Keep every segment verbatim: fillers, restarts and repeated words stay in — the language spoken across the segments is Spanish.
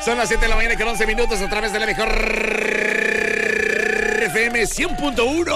Son las siete de la mañana con once minutos a través de la mejor F M cien punto uno.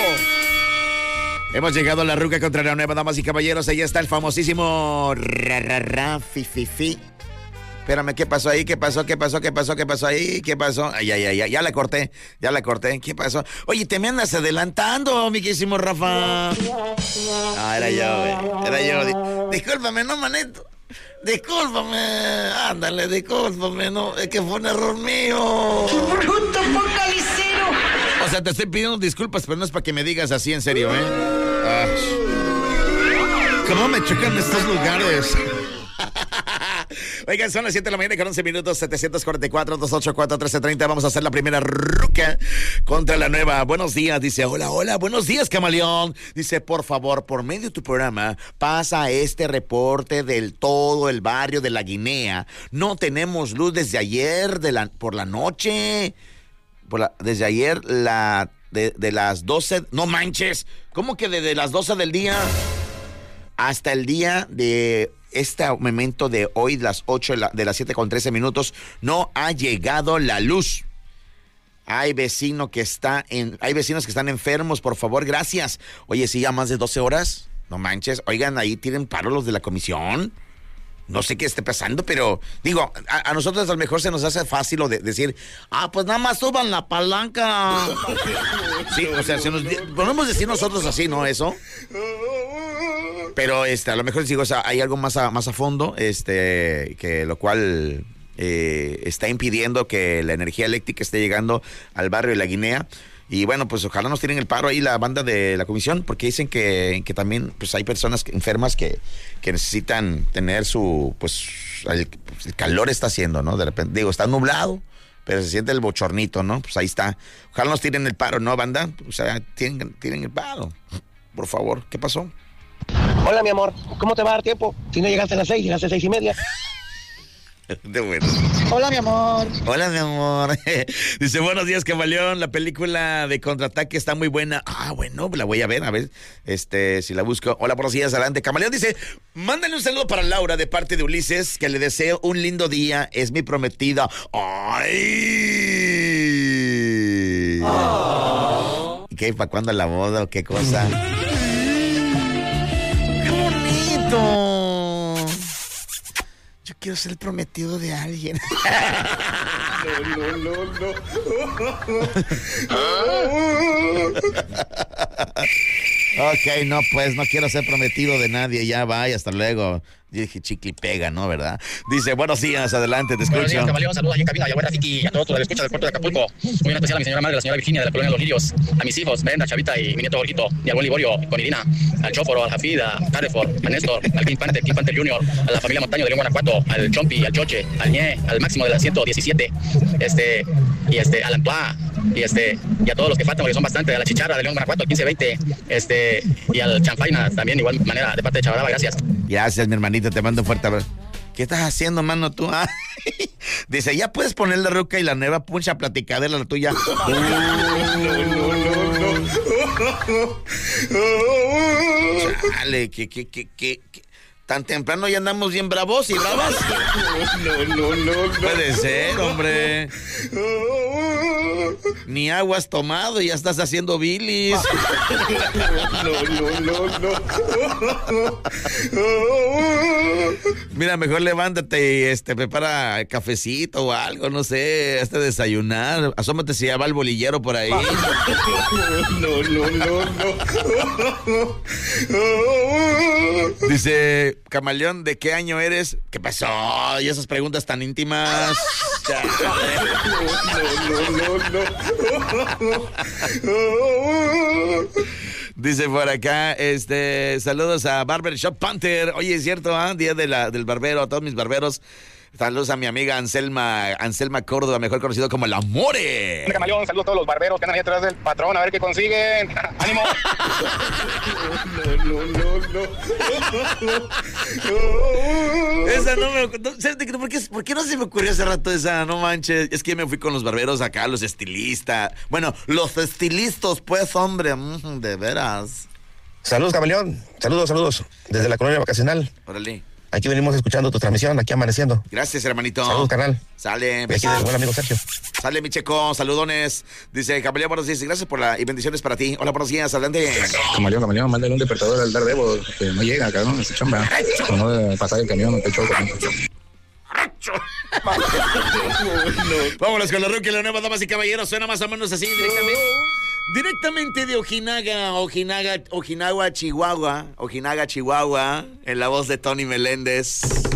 Hemos llegado a la ruca contra la nueva, damas y caballeros. Ahí está el famosísimo ra, ra, ra, fi, fi, fi. Espérame, ¿qué pasó ahí? ¿Qué pasó? ¿Qué pasó? ¿Qué pasó? ¿Qué pasó ahí? ¿Qué pasó? Ay, ay, ay, ay, ya la corté, ya la corté. ¿Qué pasó? Oye, te me andas adelantando, mi querísimo Rafa. Ah, era yo, güey. Era yo. Discúlpame, no, manito. Discúlpame. Ándale, discúlpame, no. Es que fue un error mío. ¡Bruto focalicero! O sea, te estoy pidiendo disculpas, pero no es para que me digas así en serio, ¿eh? Ah. ¿Cómo me chocan estos lugares? Oigan, son las siete de la mañana con once minutos, setecientos cuarenta y cuatro, doscientos ochenta y cuatro, trece treinta. Vamos a hacer la primera ruca contra la nueva. Buenos días, dice, hola, hola, buenos días, camaleón. Dice, por favor, por medio de tu programa, pasa este reporte del todo el barrio de La Guinea. No tenemos luz desde ayer de la, por la noche. Por la, desde ayer, la de, de las doce, no manches, ¿cómo que desde las doce del día hasta el día de este momento de hoy, las ocho de, la, de las siete con trece minutos, no ha llegado la luz? Hay vecino que está en, hay vecinos que están enfermos, por favor, gracias. Oye, sí, ya más de doce horas, no manches, oigan, ahí tienen paro los de la comisión. No sé qué esté pasando, pero digo, a, a nosotros a lo mejor se nos hace fácil de, decir, ah, pues nada más suban la palanca. Sí, o sea, si nos, podemos decir nosotros así, ¿no? Eso. Pero este, a lo mejor digo, o sea, hay algo más a, más a fondo, este, que lo cual eh, está impidiendo que la energía eléctrica esté llegando al barrio de La Guinea. Y bueno, pues ojalá nos tiren el paro ahí la banda de la comisión, porque dicen que, que también pues hay personas enfermas que, que necesitan tener su, pues el, el calor está haciendo, ¿no? De repente, digo, está nublado, pero se siente el bochornito, ¿no? Pues ahí está. Ojalá nos tiren el paro, ¿no, banda? O sea, tienen, tienen el paro. Por favor, ¿qué pasó? Hola, mi amor, ¿cómo te va a dar tiempo? Si no llegaste a las seis, llegaste a seis y media. De bueno. Hola, mi amor. Hola, mi amor. Dice, buenos días, camaleón. La película de Contraataque está muy buena. Ah, bueno, la voy a ver, a ver, este, si la busco. Hola, buenos días, adelante. Camaleón dice, mándale un saludo para Laura de parte de Ulises, que le deseo un lindo día. Es mi prometida. ¡Ay! Oh. ¿Y qué? ¿Para cuándo la boda o qué cosa? ¡Qué bonito! Yo quiero ser el prometido de alguien. No, no, no, no. Ok, no, pues no quiero ser prometido de nadie. Ya va y hasta luego. Yo dije chicle y pega, ¿no? ¿Verdad? Dice, buenos días, adelante, te escucho. Buenos días, camaleón, saludos ahí en cabina, y a buena Tiki, y a todos los que escuchan del puerto de Acapulco. Muy en especial a mi señora madre, la señora Virginia de la colonia Los Lirios, a mis hijos, Brenda, Chavita y mi nieto Jorgito, y al buen Liborio, con Irina, al Chóforo, al Jafid, a Carrefour, a Néstor, al King Panther, King Panther Junior, a la familia Montaño de León, Guanajuato, al Chompi, al Choche, al Ñe, al Máximo de la ciento diecisiete, este, y este, al Antoine, y este, y a todos los que faltan, porque son bastante, a la Chicharra de León, Guanajuato, al quince veinte, este, y al Chanfaina, también, igual manera, de parte de Chavaraba, gracias. Gracias, mi hermanito, te mando un fuerte abrazo. ¿Qué estás haciendo, mano, tú? Ah, dice, ya puedes poner la ruca y la nueva puncha platicadera la tuya. No, no, no, no. Chale, que, que, que, que, que. Tan temprano ya andamos bien bravos y bravas. No, no, no, no. Puede ser, hombre. Ni agua has tomado y ya estás haciendo bilis. No, no, no, no. Mira, mejor levántate y este, prepara cafecito o algo, no sé, hasta desayunar. Asómate si ya va el bolillero por ahí. No, no, no, no. Dice, camaleón, ¿de qué año eres? ¿Qué pasó? Y esas preguntas tan íntimas. No, no, no, no. Dice por acá, este, saludos a Barber Shop Panther. Oye, es cierto, ¿ah? ¿eh? Día de la, del barbero, a todos mis barberos. Saludos a mi amiga Anselma, Anselma Córdoba, mejor conocido como La More. Camaleón, saludos a todos los barberos que andan ahí atrás del patrón, a ver qué consiguen. ¡Ánimo! No, no, no, no. Esa no me... No, ¿por, qué, ¿Por qué no se me ocurrió hace rato esa? No manches. Es que me fui con los barberos acá, los estilistas. Bueno, los estilistas, pues, hombre. De veras. Saludos, camaleón. Saludos, saludos. Desde la colonia vacacional. Órale. Aquí venimos escuchando tu transmisión, aquí amaneciendo. Gracias, hermanito. Saludos, carnal. Sale. De aquí del buen amigo Sergio. Sale, mi Checo, saludones. Dice, Camaleón, buenos días, gracias por la y bendiciones para ti. Hola, buenos días, adelante. Camaleón, Camaleón, mándale un despertador al Daredevil, que no llega, cabrón, esa chamba. O no de pasar el camión, te choco. Vámonos con la Ruca y la nueva, damas y caballeros. Suena más o menos así, directamente. Directamente de Ojinaga, Ojinaga, Ojinaga, Chihuahua. Ojinaga, Chihuahua. En la voz de Tony Meléndez.